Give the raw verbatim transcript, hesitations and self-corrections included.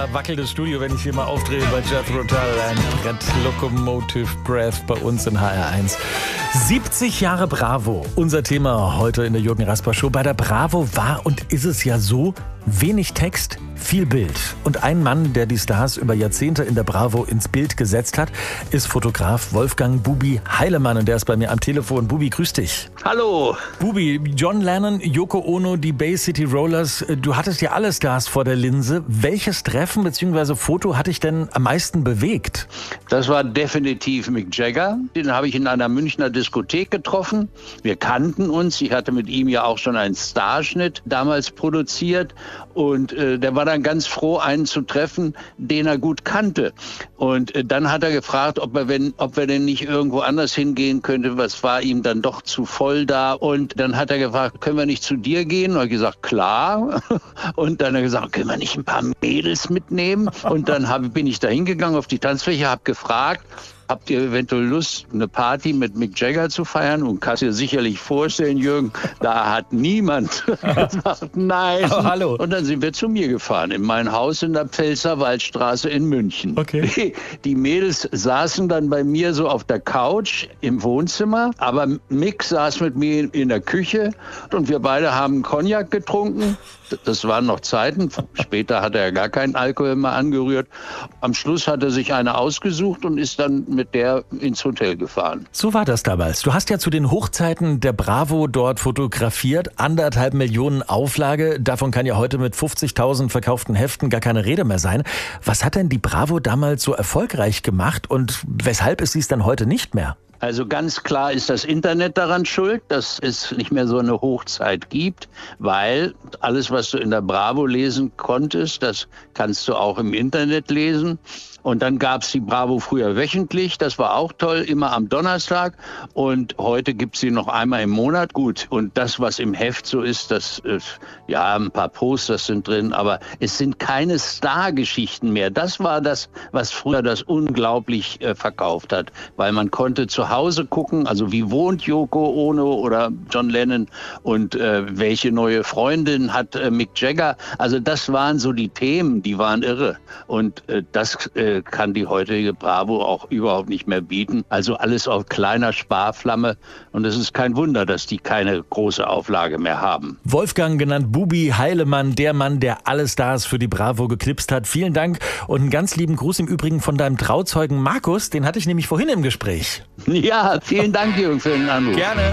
wackelt das Studio, wenn ich hier mal aufdrehe bei Jethro Tull. Ein Brett Locomotive Breath bei uns in H R eins. siebzig Jahre Bravo, unser Thema heute in der Jürgen Rasper Show. Bei der Bravo war und ist es ja so, wenig Text, viel Bild. Und ein Mann, der die Stars über Jahrzehnte in der Bravo ins Bild gesetzt hat, ist Fotograf Wolfgang Bubi Heilemann. Und der ist bei mir am Telefon. Bubi, grüß dich. Hallo. Bubi, John Lennon, Yoko Ono, die Bay City Rollers. Du hattest ja alle Stars vor der Linse. Welches Treffen bzw. Foto hat dich denn am meisten bewegt? Das war definitiv Mick Jagger. Den habe ich in einer Münchner Diskothek getroffen. Wir kannten uns. Ich hatte mit ihm ja auch schon einen Starschnitt damals produziert. Und äh, der war dann ganz froh, einen zu treffen, den er gut kannte. Und äh, dann hat er gefragt, ob er, wenn, ob wir denn nicht irgendwo anders hingehen könnte. Was war ihm dann doch zu voll da. Und dann hat er gefragt, können wir nicht zu dir gehen? Und ich habe gesagt, klar. Und dann hat er gesagt, können wir nicht ein paar Mädels mitnehmen? Und dann hab, bin ich da hingegangen auf die Tanzfläche, habe gefragt, habt ihr eventuell Lust, eine Party mit Mick Jagger zu feiern? Und kannst dir sicherlich vorstellen, Jürgen, da hat niemand gesagt, nein. Oh, hallo. Und dann sind wir zu mir gefahren, in mein Haus in der Pfälzer Waldstraße in München. Okay. Die, die Mädels saßen dann bei mir so auf der Couch im Wohnzimmer, aber Mick saß mit mir in der Küche und wir beide haben Cognac getrunken. Das waren noch Zeiten. Später hat er gar keinen Alkohol mehr angerührt. Am Schluss hat er sich eine ausgesucht und ist dann mit der ins Hotel gefahren. So war das damals. Du hast ja zu den Hochzeiten der Bravo dort fotografiert. Anderthalb Millionen Auflage. Davon kann ja heute mit fünfzigtausend verkauften Heften gar keine Rede mehr sein. Was hat denn die Bravo damals so erfolgreich gemacht und weshalb ist sie es dann heute nicht mehr? Also ganz klar ist das Internet daran schuld, dass es nicht mehr so eine Hochzeit gibt, weil alles, was du in der Bravo lesen konntest, das kannst du auch im Internet lesen. Und dann gab es die Bravo früher wöchentlich, das war auch toll, immer am Donnerstag. Und heute gibt es sie noch einmal im Monat. Gut, und das, was im Heft so ist, das, äh, ja, ein paar Posters sind drin, aber es sind keine Stargeschichten mehr. Das war das, was früher das unglaublich äh, verkauft hat, weil man konnte zu Hause gucken, also wie wohnt Yoko Ono oder John Lennon und äh, welche neue Freundin hat äh, Mick Jagger. Also das waren so die Themen, die waren irre. Und äh, das äh, kann die heutige Bravo auch überhaupt nicht mehr bieten. Also alles auf kleiner Sparflamme. Und es ist kein Wunder, dass die keine große Auflage mehr haben. Wolfgang, genannt Bubi Heilemann, der Mann, der alle Stars für die Bravo geknipst hat. Vielen Dank und einen ganz lieben Gruß im Übrigen von deinem Trauzeugen Markus. Den hatte ich nämlich vorhin im Gespräch. Ja, vielen Dank, Jürgen, für den Anruf. Gerne.